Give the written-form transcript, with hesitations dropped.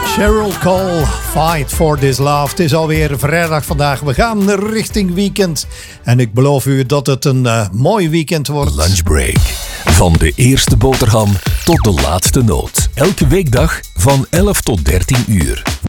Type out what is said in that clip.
Cheryl Cole, Fight for This Love. Het is alweer vrijdag vandaag. We gaan richting weekend. En ik beloof u dat het een mooi weekend wordt. Lunchbreak. Van de eerste boterham tot de laatste noot. Elke weekdag van 11 tot 13 uur.